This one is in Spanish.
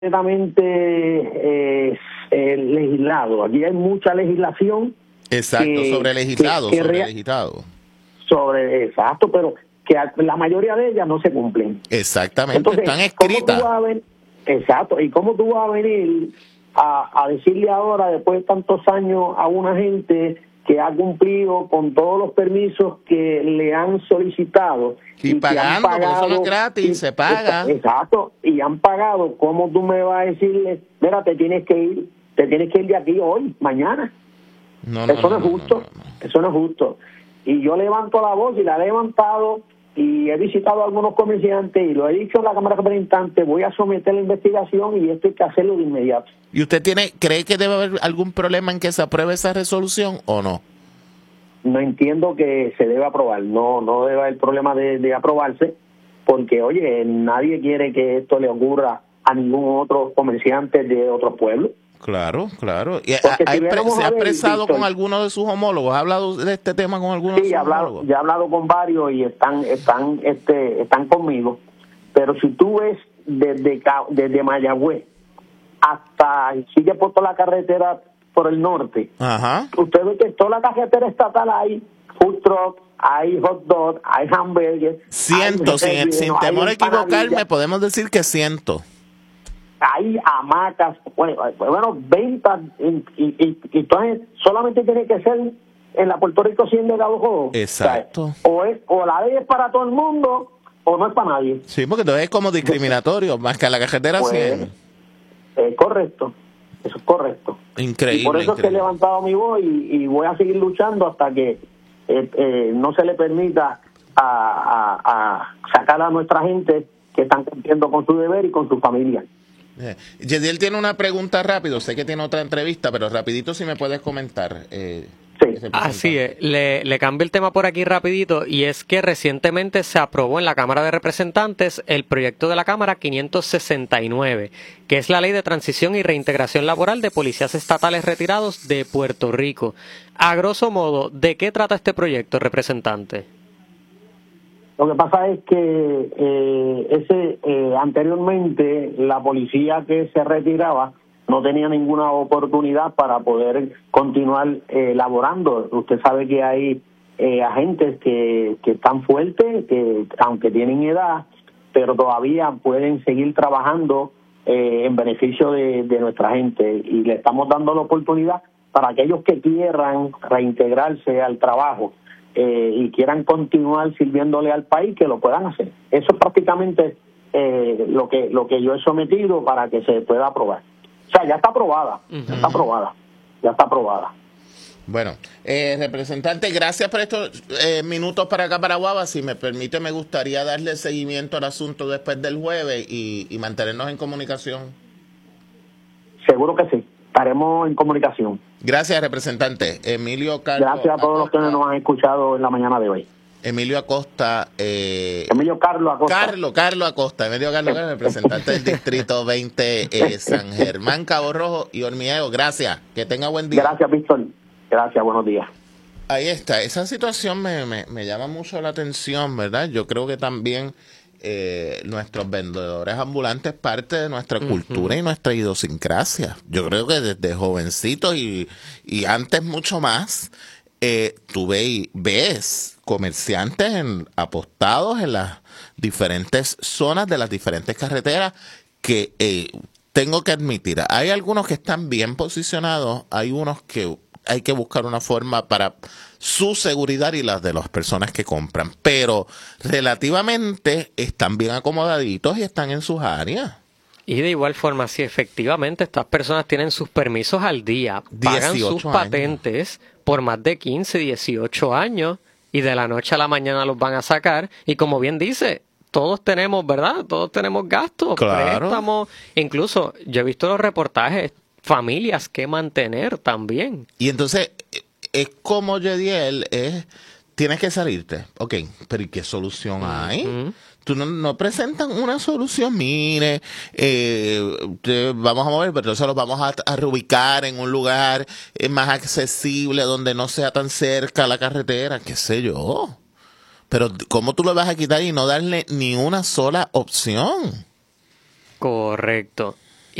legislado. Aquí hay mucha legislación. Exacto, sobre legislado. Exacto, pero que la mayoría de ellas no se cumplen. Exactamente, entonces, están escritas. Exacto, ¿y cómo tú vas a venir a decirle ahora, después de tantos años, a una gente que ha cumplido con todos los permisos que le han solicitado y pagando, porque eso no es gratis, se paga? Exacto, y han pagado? ¿Cómo tú me vas a decirle, mira, te tienes que ir de aquí hoy, mañana? Eso no es justo. Eso no es justo. Y yo levanto la voz, y la he levantado, y he visitado a algunos comerciantes, y lo he dicho en la Cámara de Representantes, voy a someter la investigación, y esto hay que hacerlo de inmediato. ¿Y usted cree que debe haber algún problema en que se apruebe esa resolución o no? No entiendo que se debe aprobar, no debe haber problema de aprobarse, porque, oye, nadie quiere que esto le ocurra a ningún otro comerciante de otros pueblos. Claro. ¿Y se ha expresado con alguno de sus homólogos? ¿Ha hablado de este tema con alguno de sus homólogos? Sí, he hablado con varios y están conmigo. Pero si tú ves desde Mayagüez hasta sigue por toda la carretera por el norte, ajá, usted ve que toda la carretera estatal hay food truck, hay hot dog, hay hamburgues. Sin temor a equivocarme, podemos decir que 100. Hay hamacas, bueno, ventas, y entonces solamente tiene que ser en la Puerto Rico 100 de Cabo Rojo. Exacto. O la ley es para todo el mundo, o no es para nadie. Sí, porque entonces es como discriminatorio, más que a la carretera 100. Es correcto, eso es correcto. Increíble. Y por eso es que he levantado mi voz y voy a seguir luchando hasta que no se le permita a sacar a nuestra gente que están cumpliendo con su deber y con su familia. Yediel tiene una pregunta rápido, sé que tiene otra entrevista, pero rapidito si me puedes comentar. Sí. Así es, le cambio el tema por aquí rapidito, y es que recientemente se aprobó en la Cámara de Representantes el proyecto de la Cámara 569, que es la Ley de Transición y Reintegración Laboral de Policías Estatales Retirados de Puerto Rico. A grosso modo, ¿de qué trata este proyecto, representante? Lo que pasa es que anteriormente la policía que se retiraba no tenía ninguna oportunidad para poder continuar laborando. Usted sabe que hay agentes que están fuertes, que aunque tienen edad, pero todavía pueden seguir trabajando en beneficio de nuestra gente, y le estamos dando la oportunidad para aquellos que quieran reintegrarse al trabajo y quieran continuar sirviéndole al país, que lo puedan hacer. Eso es prácticamente lo que yo he sometido para que se pueda aprobar. O sea, ya está aprobada, ya está aprobada. Bueno, representante, gracias por estos minutos para acá, para Guava. Si me permite, me gustaría darle seguimiento al asunto después del jueves y mantenernos en comunicación. Seguro que sí, estaremos en comunicación. Gracias, representante. Emilio Carlos. Gracias a todos los que nos han escuchado en la mañana de hoy. Emilio Acosta. Emilio Carlos Acosta. Carlos Acosta, representante del Distrito 20, San Germán, Cabo Rojo y Hormiguero. Gracias, que tenga buen día. Gracias, Víctor. Gracias, buenos días. Ahí está, esa situación me llama mucho la atención, ¿verdad? Yo creo que también nuestros vendedores ambulantes parte de nuestra cultura y nuestra idiosincrasia. Yo creo que desde jovencitos y antes mucho más, tú ves comerciantes apostados en las diferentes zonas de las diferentes carreteras que tengo que admitir, hay algunos que están bien posicionados, hay unos que hay que buscar una forma para su seguridad y las de las personas que compran, pero relativamente están bien acomodaditos y están en sus áreas. Y de igual forma, si efectivamente estas personas tienen sus permisos al día, pagan sus patentes por más de 15, 18 años, y de la noche a la mañana los van a sacar, y como bien dice, todos tenemos, ¿verdad? Todos tenemos gastos, claro, préstamos, incluso yo he visto los reportajes, familias que mantener también. Y entonces, es como Yediel, tienes que salirte. Ok, pero ¿y qué solución hay? Tú no presentan una solución. Mire, vamos a mover, pero entonces los vamos a reubicar en un lugar más accesible, donde no sea tan cerca la carretera, qué sé yo. Pero ¿cómo tú lo vas a quitar y no darle ni una sola opción? Correcto.